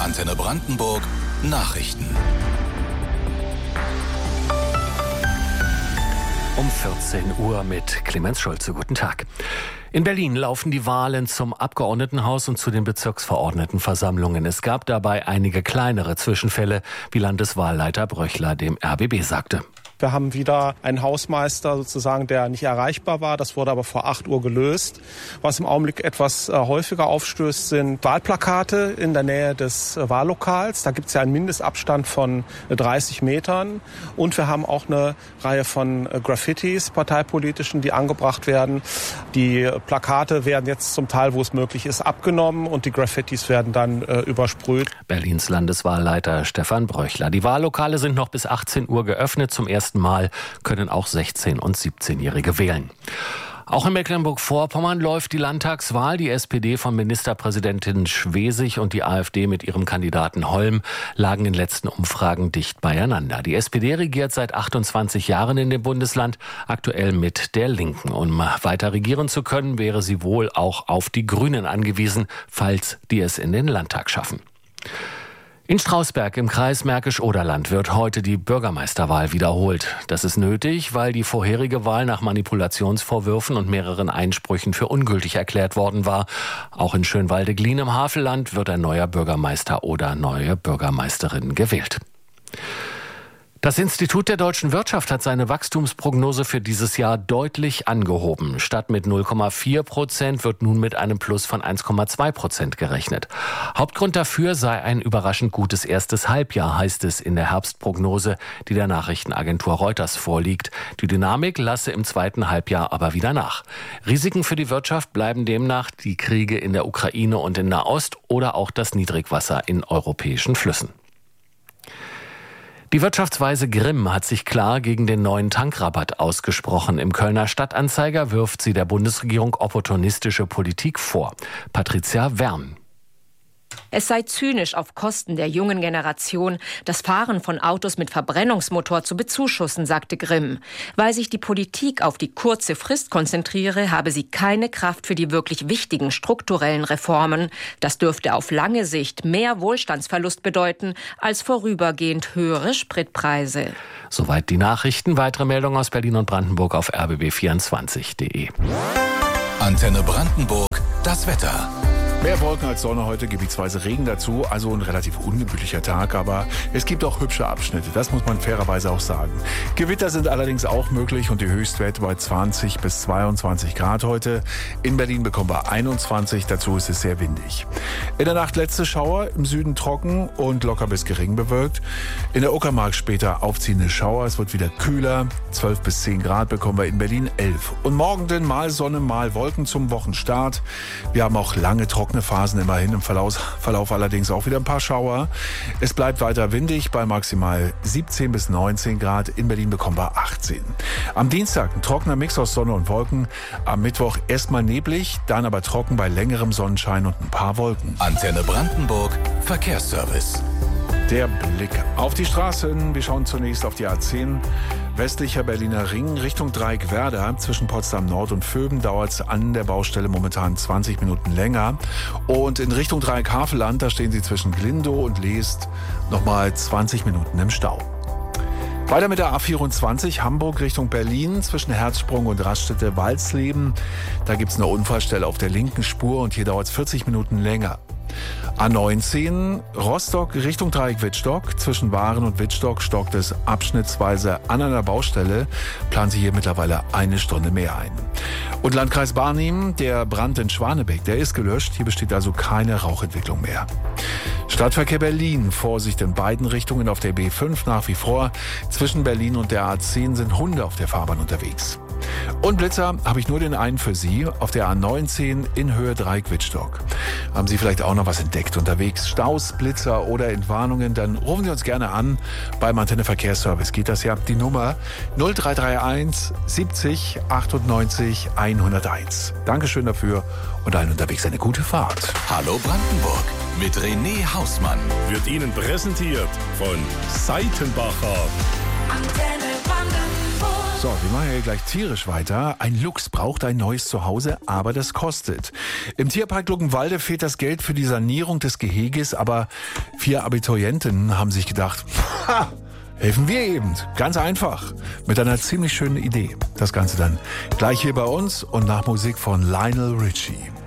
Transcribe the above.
Antenne Brandenburg Nachrichten. Um 14 Uhr mit Clemens Schulze. Guten Tag. In Berlin laufen die Wahlen zum Abgeordnetenhaus und zu den Bezirksverordnetenversammlungen. Es gab dabei einige kleinere Zwischenfälle, wie Landeswahlleiter Bröchler dem RBB sagte. Wir haben wieder einen Hausmeister sozusagen, der nicht erreichbar war. Das wurde aber vor 8 Uhr gelöst. Was im Augenblick etwas häufiger aufstößt, sind Wahlplakate in der Nähe des Wahllokals. Da gibt es ja einen Mindestabstand von 30 Metern. Und wir haben auch eine Reihe von Graffitis, parteipolitischen, die angebracht werden. Die Plakate werden jetzt zum Teil, wo es möglich ist, abgenommen und die Graffitis werden dann übersprüht. Berlins Landeswahlleiter Stefan Bröchler. Die Wahllokale sind noch bis 18 Uhr geöffnet. Zum ersten Mal können auch 16- und 17-Jährige wählen. Auch in Mecklenburg-Vorpommern läuft die Landtagswahl. Die SPD von Ministerpräsidentin Schwesig und die AfD mit ihrem Kandidaten Holm lagen in letzten Umfragen dicht beieinander. Die SPD regiert seit 28 Jahren in dem Bundesland, aktuell mit der Linken. Um weiter regieren zu können, wäre sie wohl auch auf die Grünen angewiesen, falls die es in den Landtag schaffen. In Strausberg im Kreis Märkisch-Oderland wird heute die Bürgermeisterwahl wiederholt. Das ist nötig, weil die vorherige Wahl nach Manipulationsvorwürfen und mehreren Einsprüchen für ungültig erklärt worden war. Auch in Schönwalde-Glien im Havelland wird ein neuer Bürgermeister oder neue Bürgermeisterin gewählt. Das Institut der deutschen Wirtschaft hat seine Wachstumsprognose für dieses Jahr deutlich angehoben. Statt mit 0,4% wird nun mit einem Plus von 1,2% gerechnet. Hauptgrund dafür sei ein überraschend gutes erstes Halbjahr, heißt es in der Herbstprognose, die der Nachrichtenagentur Reuters vorliegt. Die Dynamik lasse im zweiten Halbjahr aber wieder nach. Risiken für die Wirtschaft bleiben demnach die Kriege in der Ukraine und in Nahost oder auch das Niedrigwasser in europäischen Flüssen. Die Wirtschaftsweise Grimm hat sich klar gegen den neuen Tankrabatt ausgesprochen. Im Kölner Stadtanzeiger wirft sie der Bundesregierung opportunistische Politik vor. Patricia Wern. Es sei zynisch, auf Kosten der jungen Generation das Fahren von Autos mit Verbrennungsmotor zu bezuschussen, sagte Grimm. Weil sich die Politik auf die kurze Frist konzentriere, habe sie keine Kraft für die wirklich wichtigen strukturellen Reformen. Das dürfte auf lange Sicht mehr Wohlstandsverlust bedeuten als vorübergehend höhere Spritpreise. Soweit die Nachrichten. Weitere Meldungen aus Berlin und Brandenburg auf rbb24.de. Antenne Brandenburg, das Wetter. Mehr Wolken als Sonne heute, gebietsweise Regen dazu, also ein relativ ungemütlicher Tag, aber es gibt auch hübsche Abschnitte, das muss man fairerweise auch sagen. Gewitter sind allerdings auch möglich und die Höchstwerte bei 20 bis 22 Grad heute. In Berlin bekommen wir 21, dazu ist es sehr windig. In der Nacht letzte Schauer, im Süden trocken und locker bis gering bewölkt. In der Uckermark später aufziehende Schauer, es wird wieder kühler, 12 bis 10 Grad bekommen wir in Berlin 11. Und morgen denn mal Sonne, mal Wolken zum Wochenstart. Wir haben auch lange trockene Phasen immerhin, im Verlauf allerdings auch wieder ein paar Schauer. Es bleibt weiter windig bei maximal 17 bis 19 Grad. In Berlin bekommen wir 18. Am Dienstag ein trockener Mix aus Sonne und Wolken. Am Mittwoch erstmal neblig, dann aber trocken bei längerem Sonnenschein und ein paar Wolken. Antenne Brandenburg Verkehrsservice. Der Blick auf die Straßen. Wir schauen zunächst auf die A10. Westlicher Berliner Ring Richtung Dreieckwerder. Zwischen Potsdam Nord und Vöben dauert es an der Baustelle momentan 20 Minuten länger. Und in Richtung Dreieck-Havelland, da stehen Sie zwischen Glindow und Leest nochmal 20 Minuten im Stau. Weiter mit der A24 Hamburg Richtung Berlin zwischen Herzsprung und Raststätte-Walsleben. Da gibt es eine Unfallstelle auf der linken Spur und hier dauert es 40 Minuten länger. A19 Rostock Richtung Dreieck-Wittstock. Zwischen Waren und Wittstock stockt es abschnittsweise an einer Baustelle. Planen Sie hier mittlerweile 1 Stunde mehr ein. Und Landkreis Barnim, der Brand in Schwanebeck, der ist gelöscht. Hier besteht also keine Rauchentwicklung mehr. Stadtverkehr Berlin, Vorsicht in beiden Richtungen auf der B5 nach wie vor. Zwischen Berlin und der A10 sind Hunde auf der Fahrbahn unterwegs. Und Blitzer habe ich nur den einen für Sie auf der A19 in Höhe Dreieck-Wittstock. Haben Sie vielleicht auch noch was entdeckt unterwegs? Staus, Blitzer oder Entwarnungen? Dann rufen Sie uns gerne an. Beim Antenne Verkehrsservice geht das ja. Die Nummer 0331 70 98 101. Dankeschön dafür und allen unterwegs eine gute Fahrt. Hallo Brandenburg mit René Hausmann. Wird Ihnen präsentiert von Seitenbacher. Antenne Brandenburg. So, wir machen hier gleich tierisch weiter. Ein Luchs braucht ein neues Zuhause, aber das kostet. Im Tierpark Luckenwalde fehlt das Geld für die Sanierung des Geheges, aber 4 Abiturientinnen haben sich gedacht, helfen wir eben. Ganz einfach. Mit einer ziemlich schönen Idee. Das Ganze dann gleich hier bei uns und nach Musik von Lionel Richie.